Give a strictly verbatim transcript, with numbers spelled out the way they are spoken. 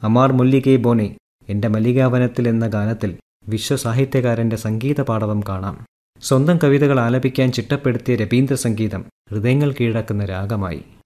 അമാർ മുല്ലികെ ബോനെ എൻ്റെ മല്ലികാവനത്തിൽ എന്ന ഗാനത്തിൽ വിശ്വസാഹിത്യകാരൻ്റെ സംഗീത പാടവം കാണാം. സ്വന്തം കവിതകൾ ആലപിക്കാൻ ചിട്ടപ്പെടുത്തിയ രവീന്ദ്ര സംഗീതം ഹൃദയങ്ങൾ കീഴടക്കുന്ന രാഗമായി.